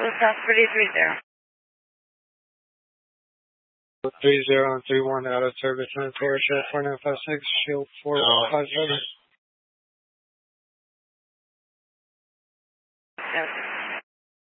Prosperity 30. 30 and 31 out of service on Porsche 4956, shield 457.